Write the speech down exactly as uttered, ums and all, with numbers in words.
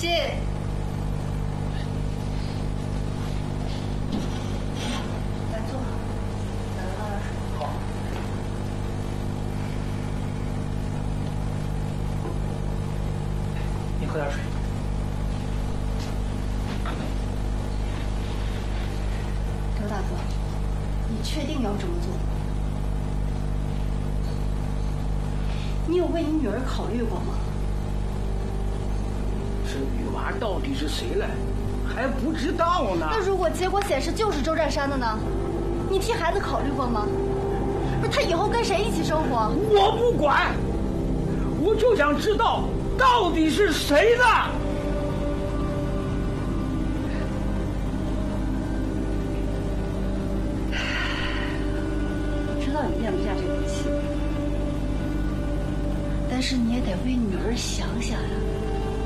信。来坐。呃， 好。你喝点水。 刘大哥，你确定要这么做？你有为你女儿考虑过吗？ 这女娃到底是谁来，还不知道呢。 那如果结果显示就是周占山的呢？你替孩子考虑过吗？那他以后跟谁一起生活？ 我不管，我就想知道到底是谁的。 我知道你咽不下这口气，但是你也得为女儿想想。